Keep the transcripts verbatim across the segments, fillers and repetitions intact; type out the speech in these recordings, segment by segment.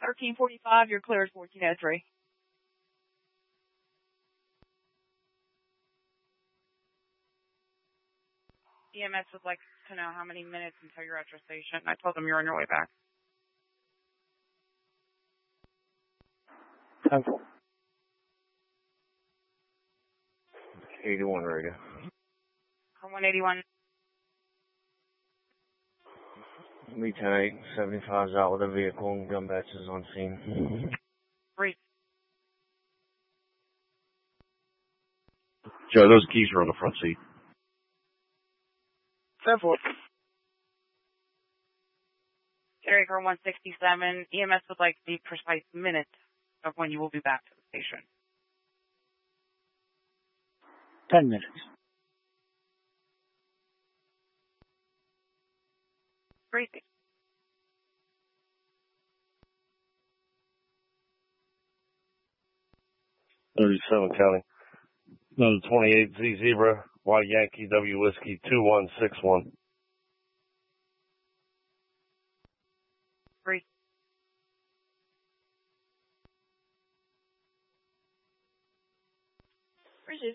thirteen forty-five, you're cleared fourteen oh three. E M S would like to know how many minutes until you're at your station. I told them you're on your way back. ten four. eighty-one radio. For one eighty-one. Lieutenant eight seventy-five is out with a vehicle and gun batch is on scene. Three. Joe, those keys are on the front seat. ten four. Carry for one sixty-seven. E M S would like the precise minute of when you will be back to the station. Ten minutes. Crazy. thirty-seven County. Number twenty-eight Z Zebra, Y Yankee W Whiskey two one six one. Three. Bridges.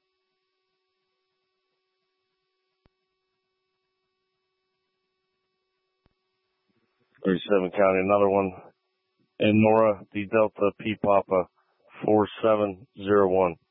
thirty-seven County, another one. And Nora, D Delta P Papa four seven zero one.